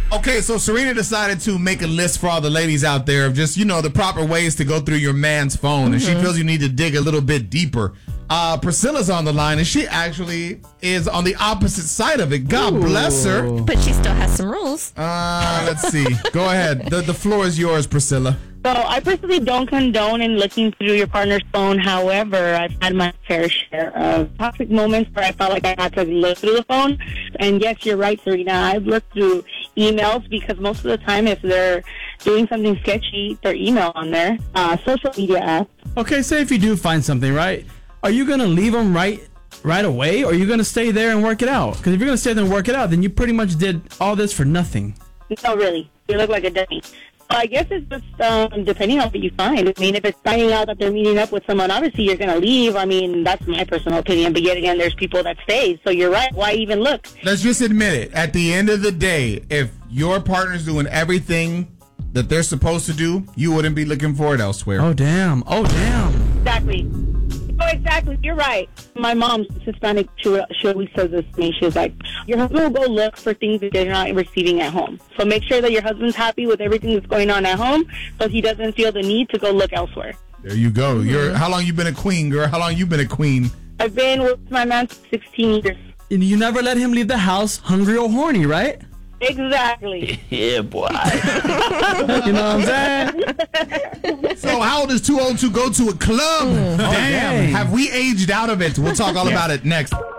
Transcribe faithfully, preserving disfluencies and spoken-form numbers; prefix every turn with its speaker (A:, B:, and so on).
A: Okay, so Serena decided to make a list for all the ladies out there of just, you know, the proper ways to go through your man's phone. Mm-hmm. And she feels you need to dig a little bit deeper. Uh, Priscilla's on the line, and she actually is on the opposite side of it. God Ooh. bless her.
B: But she still has some rules.
A: Uh, let's see. Go ahead. The, the floor is yours, Priscilla.
C: So I personally don't condone in looking through your partner's phone. However, I've had my fair share of toxic moments where I felt like I had to look through the phone. And yes, you're right, Serena. I've looked through emails because most of the time if they're doing something sketchy, their email on there, uh, social media apps.
D: Okay, say if you do find something, right? Are you going to leave them right right away, or are you going to stay there and work it out? Because if you're going to stay there and work it out, then you pretty much did all this for nothing.
C: No, really. You look like a dummy. Well, I guess it's just um, depending on what you find. I mean, if it's finding out that they're meeting up with someone, obviously you're going to leave. I mean, that's my personal opinion. But yet again, there's people that stay. So you're right. Why even look?
A: Let's just admit it. At the end of the day, if your partner's doing everything that they're supposed to do, you wouldn't be looking for it elsewhere.
D: Oh, damn. Oh, damn.
C: Exactly. Oh, exactly. You're right. My mom's Hispanic. She, she always says this to me. She's like, your husband will go look for things that they're not receiving at home. So make sure that your husband's happy with everything that's going on at home so he doesn't feel the need to go look elsewhere.
A: There you go. Mm-hmm. You're How long you been a queen, girl? How long you been a queen?
C: I've been with my man for sixteen years.
D: And you never let him leave the house hungry or horny, right?
C: Exactly.
D: Yeah, boy. You know what I'm
A: saying? So how does two oh two go to a club? Mm, Damn. Okay. Have we aged out of it? We'll talk all yeah. about it next.